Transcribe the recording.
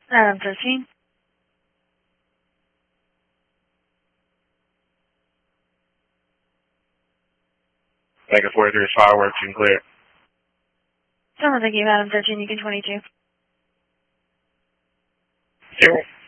Adam 13. Baker 43 is fireworks and clear. Someone thank you, Adam 13, you can 22. 0.